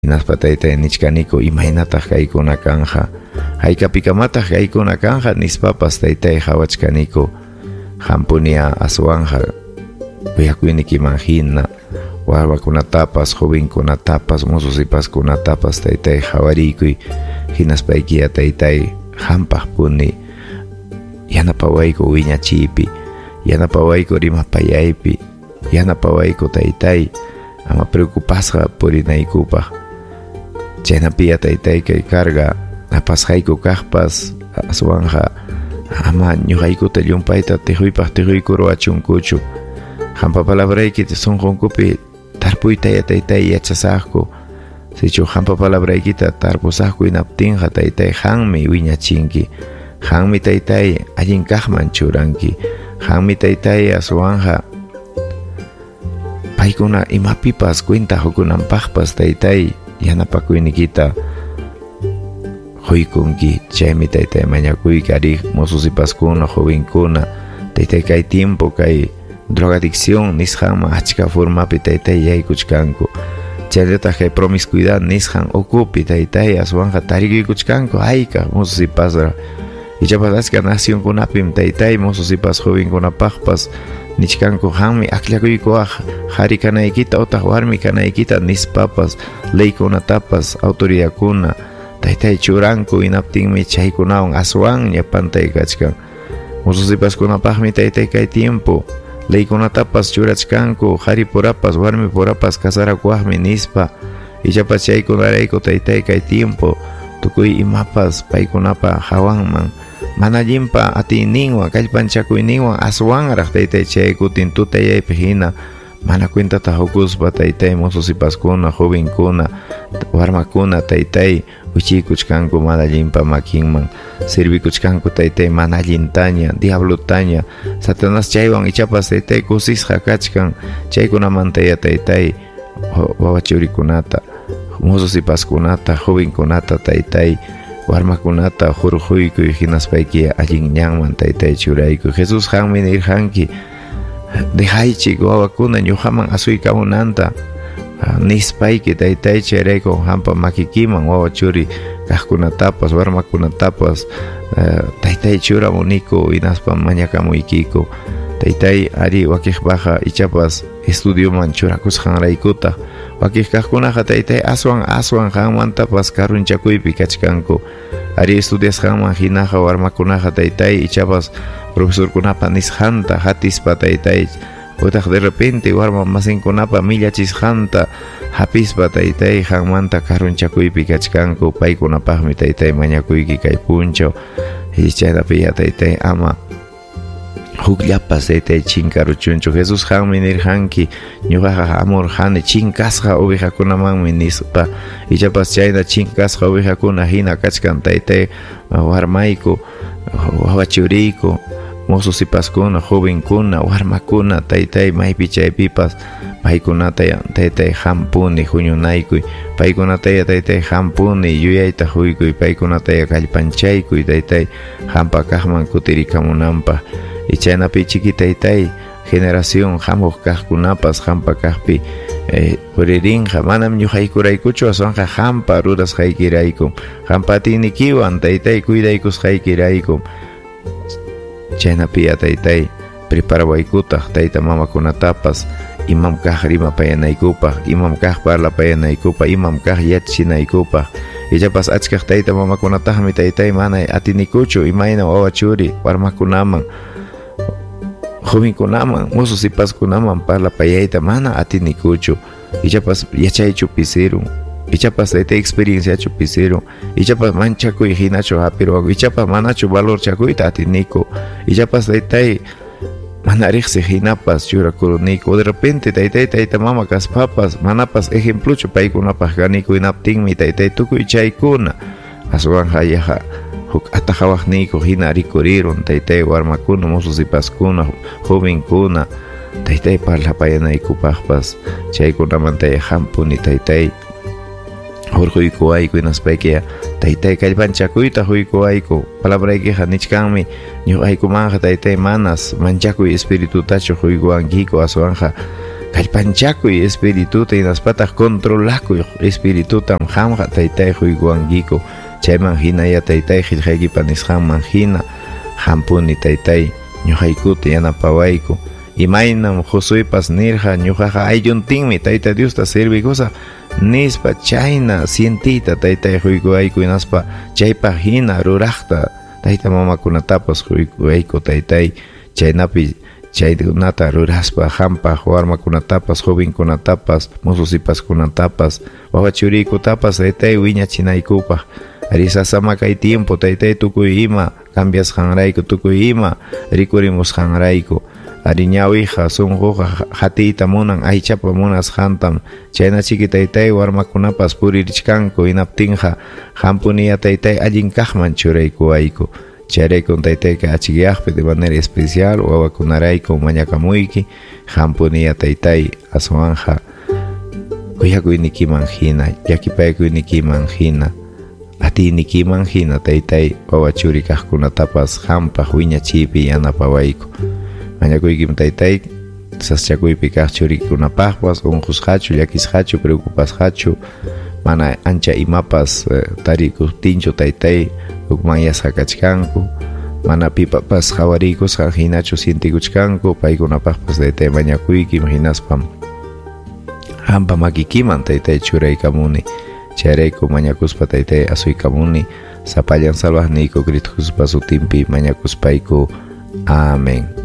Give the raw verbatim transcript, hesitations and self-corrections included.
Hinaspa taytay nichkaniko imaynataq kaykuna kanja haykapikamataq kaykuna kanja nispapas taytay hawachkaniko hampunia aswanja kuyakuynikiman hina warmakunatapas jovenkunatapas mosusipaskunatapas taytay hawarikuy hinaspaykiya taytay hampaq puni yanapawayku wiñachipi yanapawayku rimapayaypi yanapawayku taytay ama preocupasqa purinaykupaq chaynapiya taytay kay karga apasqayku kaqpas aswanja ama ñuqaykuta llumpayta tijuypaq tijuyku ruwachunkuchu hampa palabraykita sunqunkupi tarpuytaya taytay yachasaqku sichu hampa palabraykita tarpusaqku hinaptinqa taytay hanmi wiñachinki hanmi taytay allin kaqman churanki hanmi taytay aswanja paykuna imapipas cuenta hukunanpaqpas taytay yanapakuynikita huykunki chaymi taytay mañakuyki ari mosusipaskuna jovenkuna taytay kay tiempo kay drogadicción nisqanman achka formapi taytay yaykuchkanku chayllataq kay promiscuidad nisqan ukupi taytay aswanja tarikuykuchkanku ayka mosusipasra ichapas achka nacionkunapim taytay mosusipas jovenkunapaqpas nichkanku hanmi akllakuykuwaq qhari kanaykita utaq warmi kanaykita nispapas leykunatapas autoridadkuna taytay churanku hinaptinmi chaykunawan aswan llapantay kachkan mosusipaskunapaqmi taytay kay tiempo leykunatapas churachkanku qhari purapas warmi purapas kasarakuwaqmi nispa ichapas chaykunarayku taytay kay tiempo tukuy imapas paykunapa hawanman mana allinpa atiyninwan kallpanchakuyninwan aswanraq taytay chay kutin tutayaypi hina mana cuentata hukuspa taytay mosusipaskuna jovenkuna warmakuna taytay uchikuchkanku mana allinpa makinman sirvikuchkanku taytay mana allintaña diablotaña Satanás chaywan ichapas taytay kusisqa kachkan chaykunamantaya taytay wawachurikunata mosusipaskunata jovenkunata taytay warmakunata hurquykuy hinaspaykiya allin ñanman taytay churayku Jesús hanmi nirqanki dejaychik wawakuna ñuqaman asuykamunanta nispayki taytay chayrayku hampa makikiman wawa churi kaqkunatapas warmakunatapas taytay churamuniku hinaspa mañakamuykiku taytay ari wakijpaqa ichapas estudioman churakusqanraykuta wakij kaqkunaqa taytay aswan aswan hanmantapas karunchakuypi kachkanku ari estudiasqanman hinaqa warmakunaqa taytay ichapas profesorkunapa nisqanta hatispa taytay utaq de repente warma masinkunapa millachisqanta hapispa taytay hanmanta karunchakuypi kachkanku paykunapaqmi taytay mañakuyki kay punchaw chaynapiya taytay ama hukllapas taytay chinkaruchunchu Jesús hanmi nirqanki ñuqaqa amor hani chinkasqa ovejakunamanmi nispa ichapas chayna chinkasqa ovejakuna hina kachkan taytay warmayku wawachuriyku mosusipaskuna jovenkuna warmakuna taytay maypi chaypipas paykunata taytay hampuni huñunaykuy paykunataya taytay hampuni yuyayta huykuy paykunataya kallpanchaykuy taytay hampa kaqman kutirikamunanpaq y chaynapi chiki taytay generación hamuq kaqkunapas hampa kaqpi eh, puririnqa manam ñuqaykuraykuchu aswanqa hampa rurasqaykiraykum hampa atiynikiwan taytay cuidaykusqaykiraykum chaynapiya taytay preparawaykutaq tayta mamakunatapas imam kaq rimapayanaykupaq imam kaq parlapayanaykupaq imam kaq yachinaykupaq ichapas achkaq tayta mamakunataqmi taytay mana atinikuchu imayna wawachuri warmakunaman jovenkunaman mosusipaskunaman parlapayayta mana atinikuchu ichapas yachaychu pisirun ichapas taytay experienciachu pisirun ichapas manchakuy hinachu hapiruwaku ichapas manachu valor chakuyta atiniku ichapas taytay mana riqsi hinapas churakuruniku de repente taytay tayta mama kaspapas manapas ejempluchu paykunapaq kaniku hinaptinmi taytay tukuy chaykuna aswanja yaqa huk atajawaqniku hina rikurirun taytay warmakuna mosusipaskuna jovenkuna taytay parlapayanaykupaqpas chaykunamantaya hampuni taytay hurquykuwayku hinaspaykiya taytay kallpanchakuyta huykuwayku palabraykiqa nichkanmi ñuqaykumanqa taytay manas manchakuy espiritutachu huykuwankiku aswanja kallpanchakuy espirituta hinaspataq controlakuy espirituta hamqa taytay huyguankiku chayman hinaya taytay qillqaykipa nisqanman hina hampuni taytay ñuqaykuta yanapawayku imaynam Josuypas nirqa ñuqaqa aylluntinmi tayta Diosta servikusaq nispa chayna sientita taytay huyguayku hinaspa chaypa hina ruraqta tayta mamakunatapas huyguayku taytay chaynapi chaykunata ruraspa hampaq warmakunatapas jovenkunatapas mususipaskunatapas wawa churikutapas taytay wiñachinaykupaq ari sasamakay tiempo taytay tukuy ima cambiasqanrayku tukuy ima rikurimusqanrayku ari ñawija sunquqa hatiyta munan aychapa munasqantam chayna chiki taytay warmakunapas puririshkanku hinaptinqa hampuniya taytay allin kaqman churaykuwayku chayraykun taytayqa achikiyaqpi de manera especial wawakunarayku mañakamuyki hampuniya taytay aswanja kuyakuynikiman hina llakipayakuynikiman hina atiynikiman hina taytay wawa churi kaqkunatapas hampaq wiñachipi yanapawayku mañakuykim taytay saschakuypi kaq churikunapaqpas unqusqachu llakisqachu preocupasqachu mana ancha imapas tarikutinchu taytay ukmanyasqa kachkanku mana pipapas qhawariykusqa hinachu sientikuchkanku paykunapaqpas taytay mañakuykim hinaspam hampa makikiman taytay churaykamuni chayrayku mañakuspa taytay asuykamuni sapallan salvajniyku Cristo Jesuspa sutinpi mañakuspayku amén.